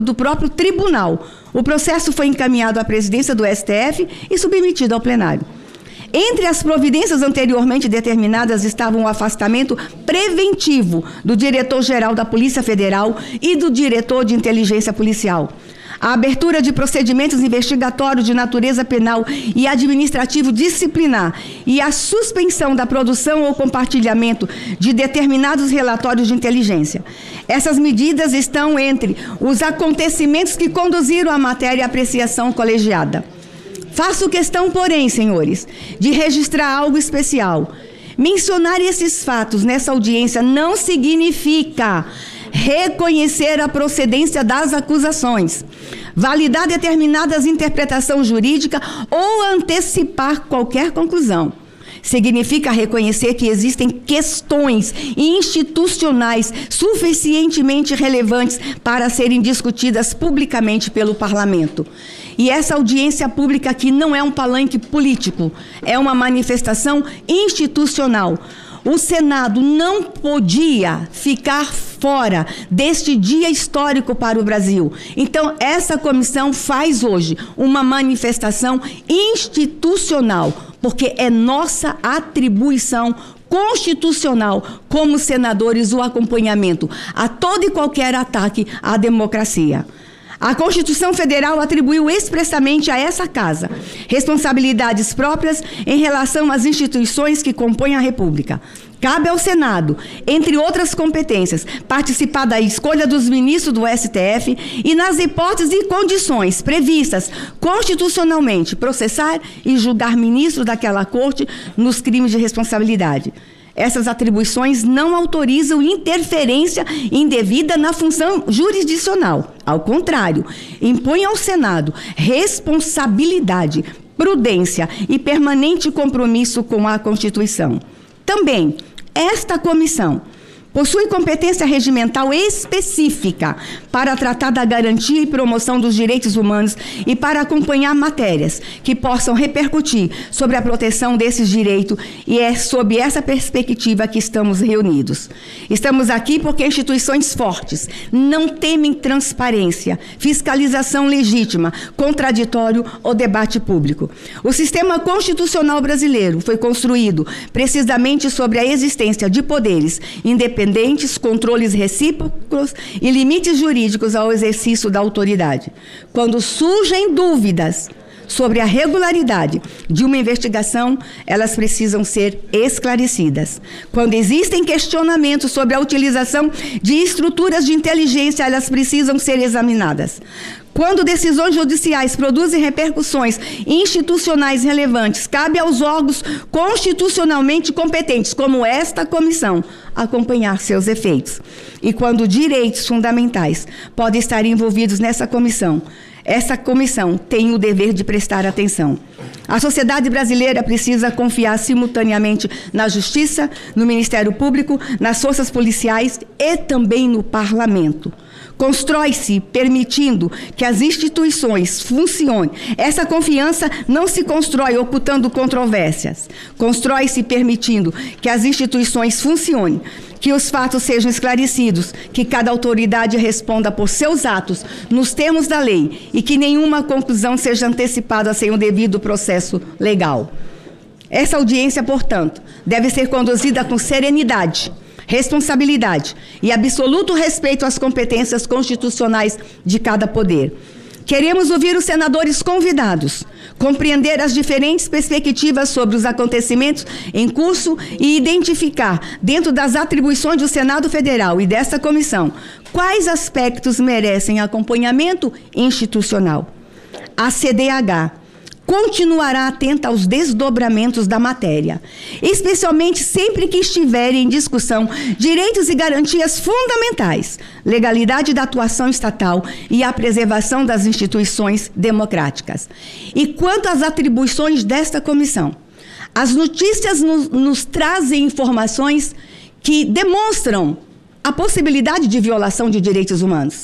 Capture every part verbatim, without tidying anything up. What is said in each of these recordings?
do próprio tribunal. O processo foi encaminhado à presidência do S T F e submetido ao plenário. Entre as providências anteriormente determinadas estavam o afastamento preventivo do diretor-geral da Polícia Federal e do diretor de inteligência policial, a abertura de procedimentos investigatórios de natureza penal e administrativo disciplinar e a suspensão da produção ou compartilhamento de determinados relatórios de inteligência. Essas medidas estão entre os acontecimentos que conduziram a matéria à apreciação colegiada. Faço questão, porém, senhores, de registrar algo especial. Mencionar esses fatos nessa audiência não significa reconhecer a procedência das acusações, validar determinadas interpretações jurídicas ou antecipar qualquer conclusão. Significa reconhecer que existem questões institucionais suficientemente relevantes para serem discutidas publicamente pelo Parlamento. E essa audiência pública aqui não é um palanque político, é uma manifestação institucional. O Senado não podia ficar fora deste dia histórico para o Brasil. Então, essa comissão faz hoje uma manifestação institucional, porque é nossa atribuição constitucional, como senadores, o acompanhamento a todo e qualquer ataque à democracia. A Constituição Federal atribuiu expressamente a essa Casa responsabilidades próprias em relação às instituições que compõem a República. Cabe ao Senado, entre outras competências, participar da escolha dos ministros do S T F e, nas hipóteses e condições previstas constitucionalmente, processar e julgar ministro daquela corte nos crimes de responsabilidade. Essas atribuições não autorizam interferência indevida na função jurisdicional. Ao contrário, impõem ao Senado responsabilidade, prudência e permanente compromisso com a Constituição. Também, esta comissão possui competência regimental específica para tratar da garantia e promoção dos direitos humanos e para acompanhar matérias que possam repercutir sobre a proteção desses direitos, e é sob essa perspectiva que estamos reunidos. Estamos aqui porque instituições fortes não temem transparência, fiscalização legítima, contraditório ou debate público. O sistema constitucional brasileiro foi construído precisamente sobre a existência de poderes independentes, independentes, controles recíprocos e limites jurídicos ao exercício da autoridade. Quando surgem dúvidas sobre a regularidade de uma investigação, elas precisam ser esclarecidas. Quando existem questionamentos sobre a utilização de estruturas de inteligência, elas precisam ser examinadas. Quando decisões judiciais produzem repercussões institucionais relevantes, cabe aos órgãos constitucionalmente competentes, como esta comissão, acompanhar seus efeitos. E quando direitos fundamentais podem estar envolvidos nessa comissão, essa comissão tem o dever de prestar atenção. A sociedade brasileira precisa confiar simultaneamente na Justiça, no Ministério Público, nas forças policiais e também no Parlamento. Constrói-se permitindo que as instituições funcionem. Essa confiança não se constrói ocultando controvérsias. Constrói-se permitindo que as instituições funcionem, que os fatos sejam esclarecidos, que cada autoridade responda por seus atos nos termos da lei e que nenhuma conclusão seja antecipada sem o devido processo legal. Essa audiência, portanto, deve ser conduzida com serenidade, responsabilidade e absoluto respeito às competências constitucionais de cada poder. Queremos ouvir os senadores convidados, compreender as diferentes perspectivas sobre os acontecimentos em curso e identificar, dentro das atribuições do Senado Federal e desta comissão, quais aspectos merecem acompanhamento institucional. A C D H continuará atenta aos desdobramentos da matéria, especialmente sempre que estiverem em discussão direitos e garantias fundamentais, legalidade da atuação estatal e a preservação das instituições democráticas. E quanto às atribuições desta comissão, as notícias nos, nos trazem informações que demonstram a possibilidade de violação de direitos humanos.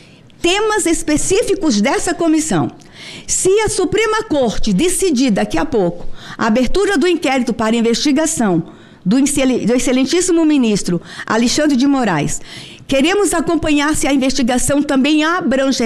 Temas específicos dessa comissão. Se a Suprema Corte decidir daqui a pouco a abertura do inquérito para investigação do excelentíssimo ministro Alexandre de Moraes, Queremos acompanhar se a investigação também abrange